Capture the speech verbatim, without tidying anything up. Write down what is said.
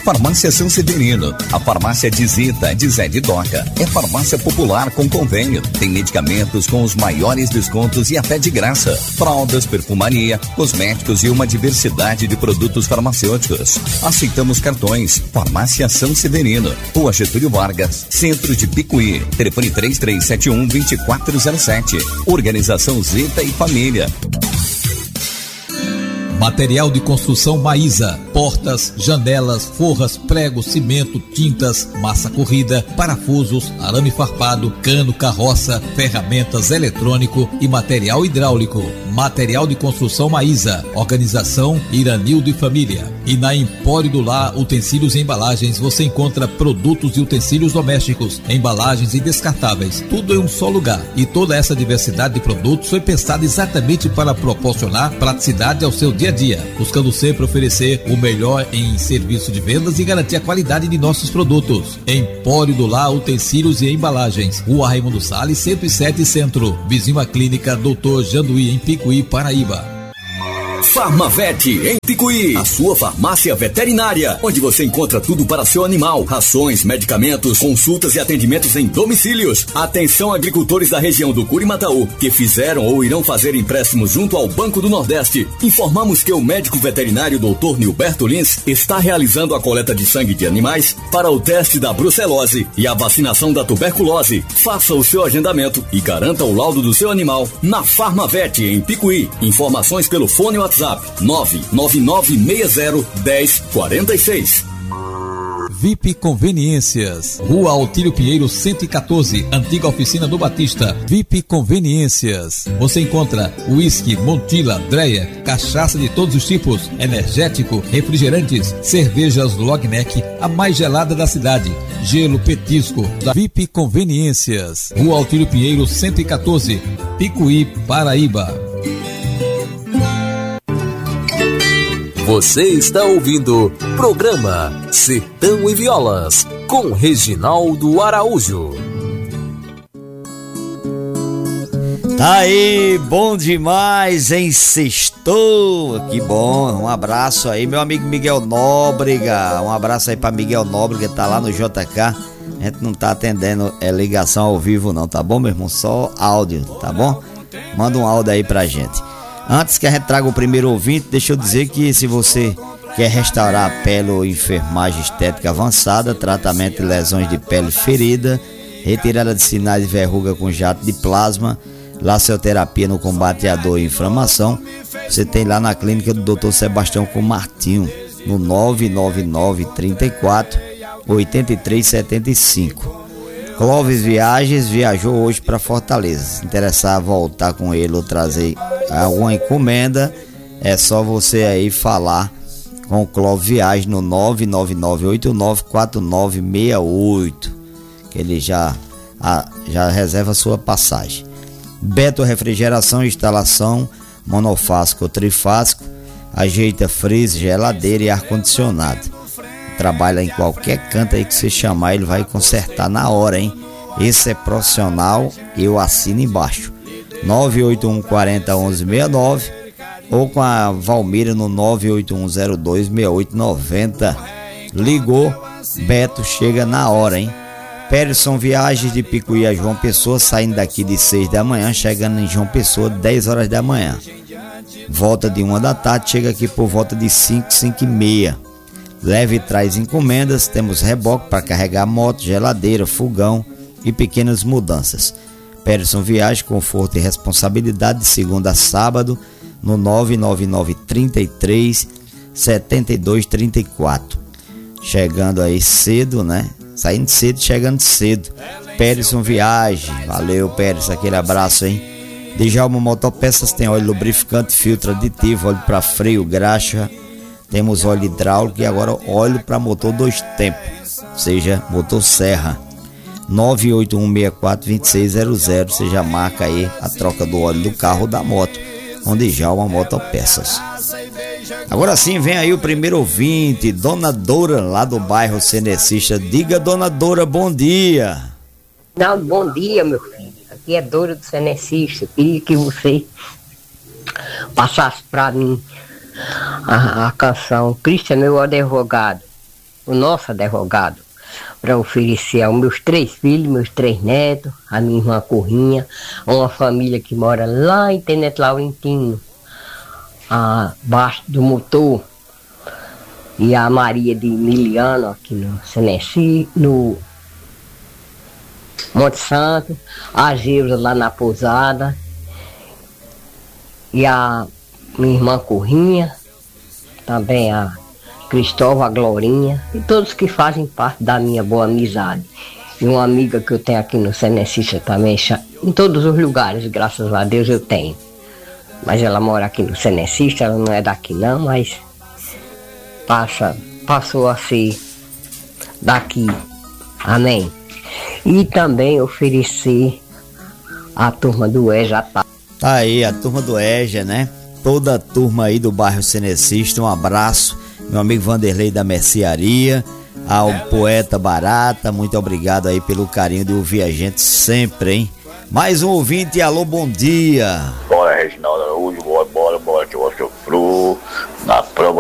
Farmácia São Severino, a farmácia de Zita, de Zé de Doca. É farmácia popular com convênio. Tem medicamentos com os maiores descontos e até de graça. Fraldas, perfumaria, cosméticos e uma diversidade de produtos farmacêuticos. Aceitamos cartões. Farmácia São Severino, Rua Getúlio Vargas, Centro de Picuí. Telefone três três sete um, dois quatro zero sete. Organização Zita e Família. Material de construção Maísa, portas, janelas, forras, pregos, cimento, tintas, massa corrida, parafusos, arame farpado, cano, carroça, ferramentas, eletrônico e material hidráulico. Material de construção Maísa, organização Iranildo e Família. E na Empório do Lar, utensílios e embalagens, você encontra produtos e utensílios domésticos, embalagens e descartáveis, tudo em um só lugar. E toda essa diversidade de produtos foi pensada exatamente para proporcionar praticidade ao seu dia a dia, buscando sempre oferecer o melhor em serviço de vendas e garantir a qualidade de nossos produtos. Empório do Lar, utensílios e embalagens, Rua Raimundo Salles, cento e sete Centro, vizinho à Clínica doutor Janduí, em Picuí, Paraíba. Farmavet em Picuí, a sua farmácia veterinária, onde você encontra tudo para seu animal, rações, medicamentos, consultas e atendimentos em domicílios. Atenção agricultores da região do Curimataú, que fizeram ou irão fazer empréstimos junto ao Banco do Nordeste. Informamos que o médico veterinário doutor Nilberto Lins está realizando a coleta de sangue de animais para o teste da brucelose e a vacinação da tuberculose. Faça o seu agendamento e garanta o laudo do seu animal na Farmavet em Picuí. Informações pelo fone WhatsApp nove nove nove seis zero um zero quatro seis. V I P Conveniências, Rua Altílio Pinheiro cento e quatorze, antiga oficina do Batista. V I P Conveniências. Você encontra uísque, Montila, Dreia, cachaça de todos os tipos, energético, refrigerantes, cervejas Logneck, a mais gelada da cidade, gelo, petisco. Da V I P Conveniências, Rua Altílio Pinheiro cento e quatorze, Picuí, Paraíba. Você está ouvindo programa Sertão e Violas com Reginaldo Araújo. Tá aí, bom demais, hein? Sextou, que bom. Um abraço aí, meu amigo Miguel Nóbrega. Um abraço aí pra Miguel Nóbrega, tá lá no J K. A gente não tá atendendo é, ligação ao vivo não, tá bom, meu irmão? Só áudio, tá bom? Manda um áudio aí pra gente. Antes que a gente traga o primeiro ouvinte, deixa eu dizer que se você quer restaurar a pele ou enfermagem estética avançada, tratamento de lesões de pele ferida, retirada de sinais de verruga com jato de plasma, laceoterapia no combate à dor e inflamação, você tem lá na clínica do doutor Sebastião com Martinho, no nove nove nove, três quatro, oito três sete cinco. Clóvis Viagens viajou hoje para Fortaleza. Se interessar voltar com ele ou trazer alguma encomenda, é só você aí falar com o Clóvis Viagens no nove nove nove oito nove quatro nove seis oito, que ele já, a, já reserva a sua passagem. Beto Refrigeração e Instalação monofásico ou trifásico, ajeita freezer, geladeira e ar-condicionado. Trabalha em qualquer canto aí que você chamar, ele vai consertar na hora, hein? Esse é profissional, eu assino embaixo. nove oito um quatro zero um um seis nove ou com a Valmira no nove oito um zero dois seis oito nove zero. Ligou, Beto chega na hora, hein? Pearson Viagens de Picuí a João Pessoa, saindo daqui de seis da manhã, chegando em João Pessoa dez horas da manhã. Volta de uma da tarde, chega aqui por volta de cinco, cinco e meia. Leve e traz encomendas, temos reboque para carregar moto, geladeira, fogão e pequenas mudanças. Pearson Viagem, conforto e responsabilidade de segunda a sábado no nove nove nove, três três, sete dois três quatro. Chegando aí cedo, né? Saindo cedo, chegando cedo. Pearson Viagem, valeu Pearson, aquele abraço, hein? Djalma Motopeças tem óleo lubrificante, filtro aditivo, óleo para freio, graxa. Temos óleo hidráulico e agora óleo para motor dois tempos, ou seja, motor serra. nove oito um seis quatro dois seis zero zero, você já marca aí a troca do óleo do carro ou da moto, onde já uma Motopeças. Agora sim, vem aí o primeiro ouvinte, Dona Dora, lá do bairro Cenecista. Diga, Dona Dora, bom dia. Não, bom dia, meu filho. Aqui é Dora do Cenecista. Queria que você passasse para mim A, a canção Cristo é meu advogado. o nosso advogado, para oferecer aos meus três filhos, meus três netos, a minha irmã Corrinha, a uma família que mora lá em Tenente Laurentino, abaixo do motor, e a Maria de Emiliano, aqui no Seneci, no Monte Santo, a Geusa lá na Pousada, e a minha irmã Corrinha, também a Cristóvão, a Glorinha, e todos que fazem parte da minha boa amizade. E uma amiga que eu tenho aqui no Senecista também, em todos os lugares, graças a Deus eu tenho. Mas ela mora aqui no Senecista, ela não é daqui não, mas passa, passou a ser daqui. Amém. E também oferecer a turma do EJA. Tá aí, a turma do EJA, né? Toda a turma aí do bairro Senecista, um abraço. Meu amigo Vanderlei da Mercearia, ao Poeta Barata, muito obrigado aí pelo carinho de ouvir a gente sempre, hein? Mais um ouvinte, alô, bom dia. Bora, Reginaldo Araújo, bora, bora, bora, que eu sofro na prova